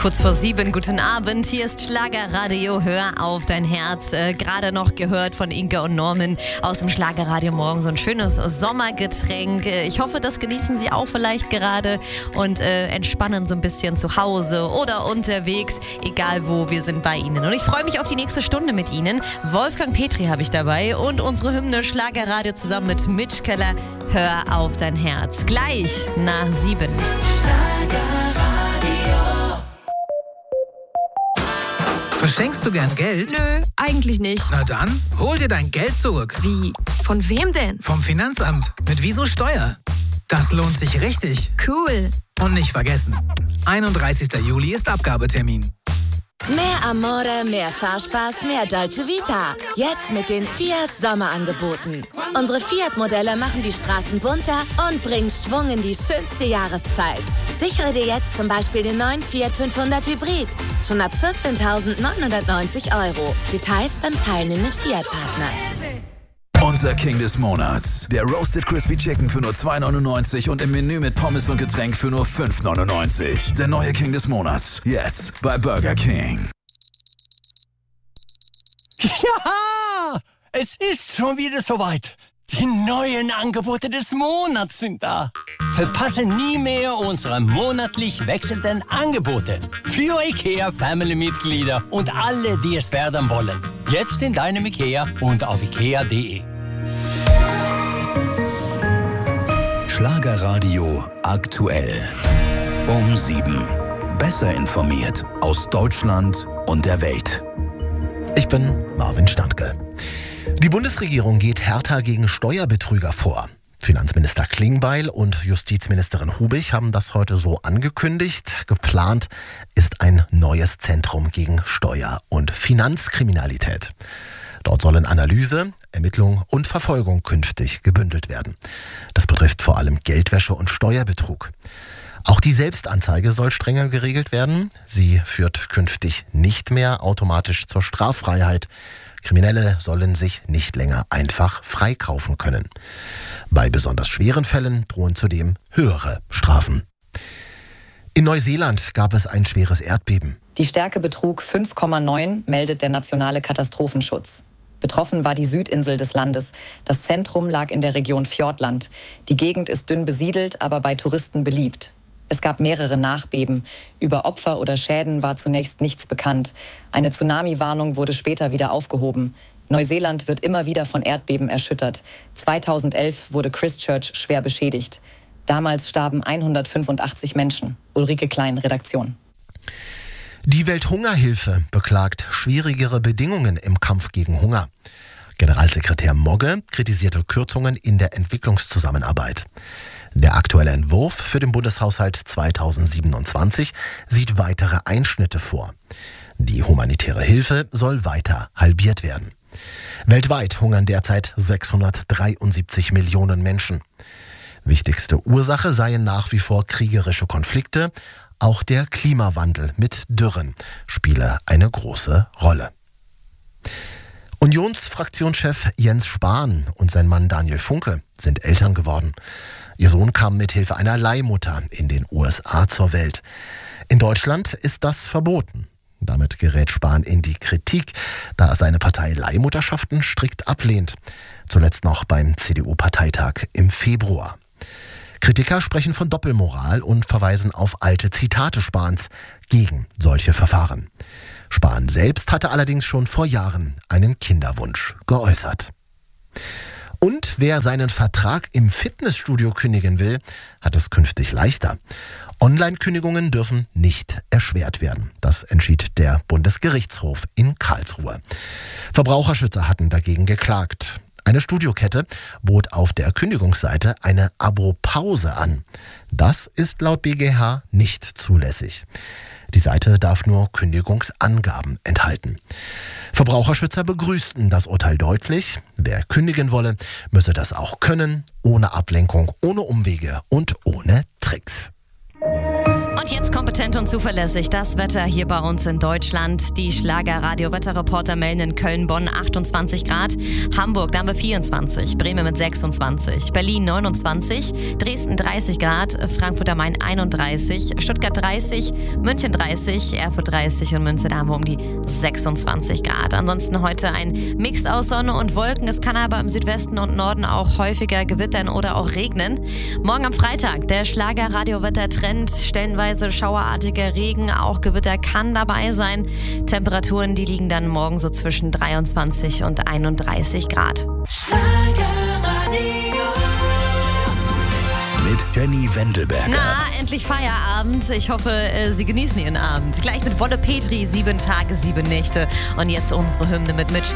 Kurz vor 7, guten Abend. Hier ist Schlagerradio, hör auf dein Herz. Gerade noch gehört von Inke und Norman aus dem Schlagerradio morgen. So ein schönes Sommergetränk. Ich hoffe, das genießen Sie auch vielleicht gerade und entspannen so ein bisschen zu Hause oder unterwegs. Egal wo, wir sind bei Ihnen. Und ich freue mich auf die nächste Stunde mit Ihnen. Wolfgang Petri habe ich dabei und unsere Hymne Schlagerradio zusammen mit Mitch Keller. Hör auf dein Herz. Gleich nach 7. Verschenkst du gern Geld? Nö, eigentlich nicht. Na dann, hol dir dein Geld zurück. Wie? Von wem denn? Vom Finanzamt. Mit Wieso Steuer. Das lohnt sich richtig. Cool. Und nicht vergessen, 31. Juli ist Abgabetermin. Mehr Amore, mehr Fahrspaß, mehr Dolce Vita. Jetzt mit den Fiat Sommerangeboten. Unsere Fiat-Modelle machen die Straßen bunter und bringen Schwung in die schönste Jahreszeit. Sichere dir jetzt zum Beispiel den neuen Fiat 500 Hybrid. Schon ab 14.990 €. Details beim teilnehmenden Fiat-Partner. Unser King des Monats. Der Roasted Crispy Chicken für nur 2,99 und im Menü mit Pommes und Getränk für nur 5,99. Der neue King des Monats. Jetzt bei Burger King. Ja, es ist schon wieder soweit. Die neuen Angebote des Monats sind da. Verpasse nie mehr unsere monatlich wechselnden Angebote. Für IKEA-Family-Mitglieder und alle, die es werden wollen. Jetzt in deinem IKEA und auf ikea.de. Schlagerradio aktuell. Um 7. Besser informiert aus Deutschland und der Welt. Ich bin Marvin Standke. Die Bundesregierung geht härter gegen Steuerbetrüger vor. Finanzminister Klingbeil und Justizministerin Hubig haben das heute so angekündigt. Geplant ist ein neues Zentrum gegen Steuer- und Finanzkriminalität. Dort sollen Analyse, Ermittlung und Verfolgung künftig gebündelt werden. Das betrifft vor allem Geldwäsche und Steuerbetrug. Auch die Selbstanzeige soll strenger geregelt werden. Sie führt künftig nicht mehr automatisch zur Straffreiheit. Kriminelle sollen sich nicht länger einfach freikaufen können. Bei besonders schweren Fällen drohen zudem höhere Strafen. In Neuseeland gab es ein schweres Erdbeben. Die Stärke betrug 5,9, meldet der Nationale Katastrophenschutz. Betroffen war die Südinsel des Landes. Das Zentrum lag in der Region Fiordland. Die Gegend ist dünn besiedelt, aber bei Touristen beliebt. Es gab mehrere Nachbeben. Über Opfer oder Schäden war zunächst nichts bekannt. Eine Tsunami-Warnung wurde später wieder aufgehoben. Neuseeland wird immer wieder von Erdbeben erschüttert. 2011 wurde Christchurch schwer beschädigt. Damals starben 185 Menschen. Ulrike Klein, Redaktion. Die Welthungerhilfe beklagt schwierigere Bedingungen im Kampf gegen Hunger. Generalsekretär Mogge kritisierte Kürzungen in der Entwicklungszusammenarbeit. Der aktuelle Entwurf für den Bundeshaushalt 2027 sieht weitere Einschnitte vor. Die humanitäre Hilfe soll weiter halbiert werden. Weltweit hungern derzeit 673 Millionen Menschen. Wichtigste Ursache seien nach wie vor kriegerische Konflikte. Auch der Klimawandel mit Dürren spiele eine große Rolle. Unionsfraktionschef Jens Spahn und sein Mann Daniel Funke sind Eltern geworden. Ihr Sohn kam mit Hilfe einer Leihmutter in den USA zur Welt. In Deutschland ist das verboten. Damit gerät Spahn in die Kritik, da er seine Partei Leihmutterschaften strikt ablehnt. Zuletzt noch beim CDU-Parteitag im Februar. Kritiker sprechen von Doppelmoral und verweisen auf alte Zitate Spahns gegen solche Verfahren. Spahn selbst hatte allerdings schon vor Jahren einen Kinderwunsch geäußert. Und wer seinen Vertrag im Fitnessstudio kündigen will, hat es künftig leichter. Online-Kündigungen dürfen nicht erschwert werden. Das entschied der Bundesgerichtshof in Karlsruhe. Verbraucherschützer hatten dagegen geklagt. Eine Studiokette bot auf der Kündigungsseite eine Abo-Pause an. Das ist laut BGH nicht zulässig. Die Seite darf nur Kündigungsangaben enthalten. Verbraucherschützer begrüßten das Urteil deutlich. Wer kündigen wolle, müsse das auch können, ohne Ablenkung, ohne Umwege und ohne Tricks. Und jetzt kompetent Konstant und zuverlässig das Wetter hier bei uns in Deutschland. Die Schlager-Radio-Wetterreporter melden in Köln, Bonn 28 Grad, Hamburg, da haben wir 24, Bremen mit 26, Berlin 29, Dresden 30 Grad, Frankfurt am Main 31, Stuttgart 30, München 30, Erfurt 30 und Münster, da haben wir um die 26 Grad. Ansonsten heute ein Mix aus Sonne und Wolken. Es kann aber im Südwesten und Norden auch häufiger gewittern oder auch regnen. Morgen am Freitag der Schlager-Radio-Wetter-Trend, stellenweise schauerartiger Regen, auch Gewitter kann dabei sein. Temperaturen, die liegen dann morgen so zwischen 23 und 31 Grad. Mit Jenny Wendelberger. Na, endlich Feierabend. Ich hoffe, Sie genießen Ihren Abend. Gleich mit Wolle Petri, 7 Tage, 7 Nächte. Und jetzt unsere Hymne mit Mitch